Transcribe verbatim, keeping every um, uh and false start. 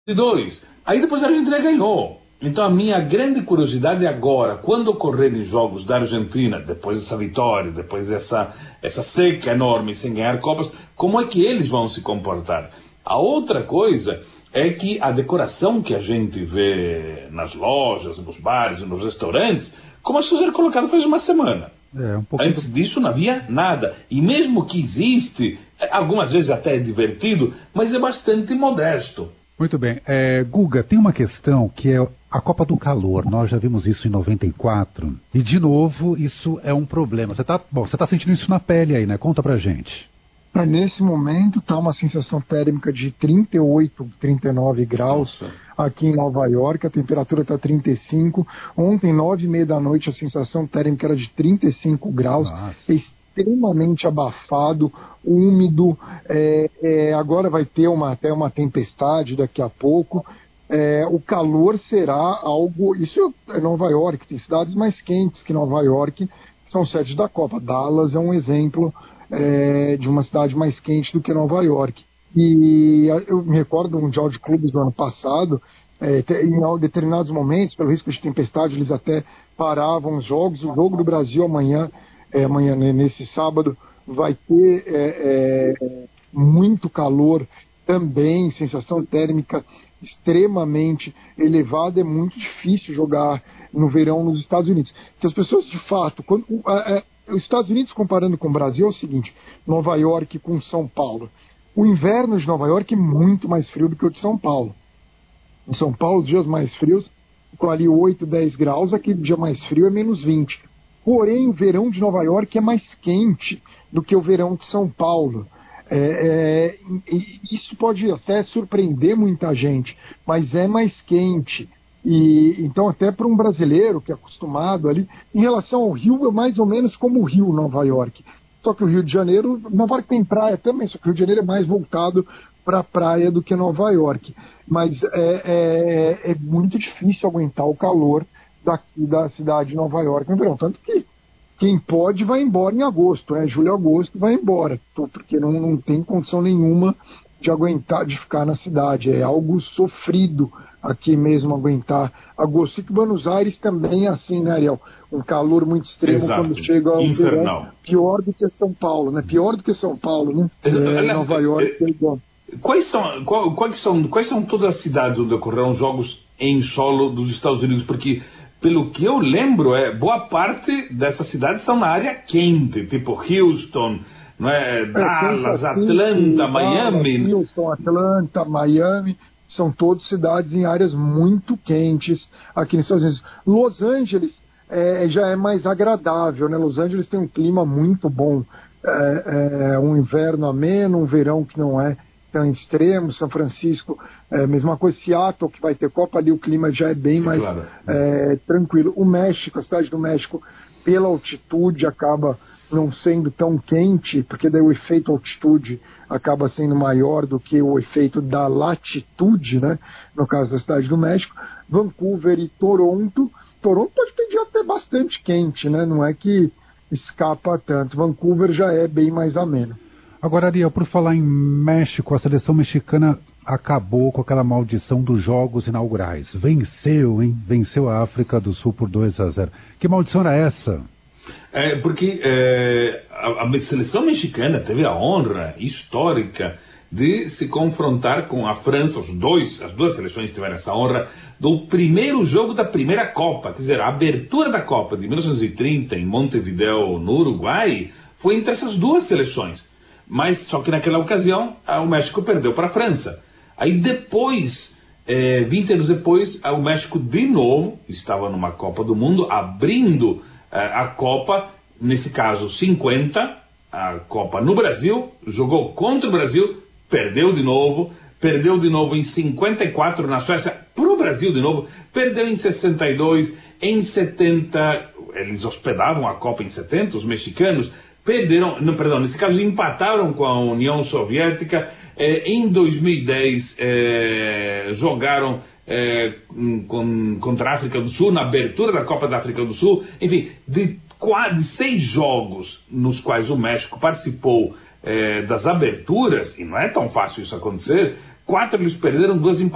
e dois. Aí depois a Argentina ganhou. Então a minha grande curiosidade é agora, quando ocorrerem jogos da Argentina, depois dessa vitória, depois dessa essa seca enorme sem ganhar Copas, como é que eles vão se comportar? A outra coisa é que a decoração que a gente vê nas lojas, nos bares, nos restaurantes, começou a ser colocada faz uma semana. É, um pouquinho... Antes disso não havia nada. E mesmo que existe, algumas vezes até é divertido, mas é bastante modesto. Muito bem. É, Guga, tem uma questão que é a Copa do Calor. Nós já vimos isso em noventa e quatro. E, de novo, isso é um problema. Você está bom, você tá sentindo isso na pele aí, né? Conta pra gente. Nesse momento está uma sensação térmica de trinta e oito, trinta e nove graus. Nossa. Aqui em Nova York, a temperatura está trinta e cinco. Ontem, nove e meia da noite, a sensação térmica era de trinta e cinco graus. Nossa. Extremamente abafado, úmido. É, é, agora vai ter uma, até uma tempestade daqui a pouco. É, o calor será algo... Isso é Nova York, tem cidades mais quentes que Nova York, que são sedes da Copa. Dallas é um exemplo é, de uma cidade mais quente do que Nova York. E eu me recordo do Mundial de Clubes do ano passado, é, em determinados momentos, pelo risco de tempestade, eles até paravam os jogos. O jogo do Brasil amanhã, é, amanhã nesse sábado, vai ter é, é, muito calor também, sensação térmica extremamente elevada. É muito difícil jogar no verão nos Estados Unidos. Porque as pessoas, de fato, quando, a, a, os Estados Unidos comparando com o Brasil é o seguinte: Nova York com São Paulo. O inverno de Nova York é muito mais frio do que o de São Paulo. Em São Paulo, os dias mais frios ficam ali oito, dez graus, aquele dia mais frio é menos vinte. Porém, o verão de Nova York é mais quente do que o verão de São Paulo. É, é, isso pode até surpreender muita gente, mas é mais quente. E, então, até para um brasileiro que é acostumado ali, em relação ao Rio, é mais ou menos como o Rio, Nova York. Só que o Rio de Janeiro, Nova York tem praia também, só que o Rio de Janeiro é mais voltado para a praia do que Nova York. Mas é, é, é muito difícil aguentar o calor daqui da cidade de Nova York no verão. Tanto que quem pode vai embora em agosto, né? Julho e agosto vai embora, porque não, não tem condição nenhuma de aguentar, de ficar na cidade. É algo sofrido aqui mesmo aguentar agosto. E que Buenos Aires também é assim, né, Ariel? Um calor muito extremo. Exato. Quando chega ao verão, pior do que São Paulo, né? Pior do que São Paulo, né? É, Nova York é igual. Quais são, qual, quais, são, quais são todas as cidades onde ocorreram jogos em solo dos Estados Unidos? Porque, pelo que eu lembro, é, boa parte dessas cidades são na área quente, tipo Houston, não é? Dallas, é, Atlanta, City, Miami. Dallas, Houston, Atlanta, Miami, são todas cidades em áreas muito quentes aqui nos Estados Unidos. Los Angeles é, já é mais agradável, né? Los Angeles tem um clima muito bom, é, é, um inverno ameno, um verão que não é tão extremo. São Francisco, é, mesma coisa. Seattle, que vai ter Copa, ali o clima já é bem Sim, mais claro. é, tranquilo. O México, a cidade do México, pela altitude, acaba não sendo tão quente, porque daí o efeito altitude acaba sendo maior do que o efeito da latitude, né? No caso da cidade do México. Vancouver e Toronto. Toronto pode ter dia até bastante quente, né? Não é que escapa tanto. Vancouver já é bem mais ameno. Agora, Ariel, por falar em México, a seleção mexicana acabou com aquela maldição dos jogos inaugurais. Venceu, hein? Venceu a África do Sul por dois a zero. Que maldição era essa? É, porque é, a, a seleção mexicana teve a honra histórica de se confrontar com a França. Os dois, as duas seleções tiveram essa honra do primeiro jogo da primeira Copa. Quer dizer, a abertura da Copa de mil novecentos e trinta em Montevideo, no Uruguai, foi entre essas duas seleções. Mas só que naquela ocasião o México perdeu para a França. Aí depois, é, vinte anos depois, o México de novo estava numa Copa do Mundo, abrindo é, a Copa, nesse caso cinquenta, a Copa no Brasil, jogou contra o Brasil, perdeu de novo, perdeu de novo em cinquenta e quatro na Suécia, para o Brasil de novo, perdeu em sessenta e dois, em setenta, eles hospedavam a Copa em setenta, os mexicanos, perderam, não, perdão, nesse caso empataram com a União Soviética, eh, em dois mil e dez eh, jogaram eh, com, contra a África do Sul, na abertura da Copa da África do Sul, enfim, de quase seis jogos nos quais o México participou eh, das aberturas, e não é tão fácil isso acontecer, quatro eles perderam, duas empataram.